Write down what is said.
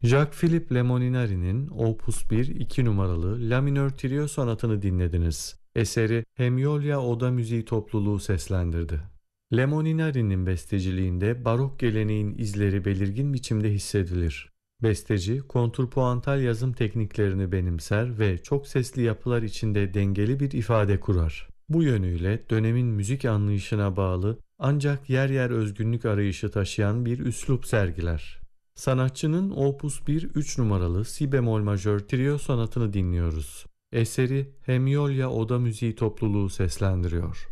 Jacques-Philippe Le Molinari'nin Opus 1 2 numaralı La minör trio sonatını dinlediniz. Eseri Hemyolya Oda Müziği Topluluğu seslendirdi. Le Molinari'nin besteciliğinde barok geleneğin izleri belirgin biçimde hissedilir. Besteci, kontrpuantal yazım tekniklerini benimser ve çok sesli yapılar içinde dengeli bir ifade kurar. Bu yönüyle dönemin müzik anlayışına bağlı ancak yer yer özgünlük arayışı taşıyan bir üslup sergiler. Sanatçının Opus 1 3 numaralı Si bemol majör trio sonatını dinliyoruz. Eseri Hemyolya Oda Müziği Topluluğu seslendiriyor.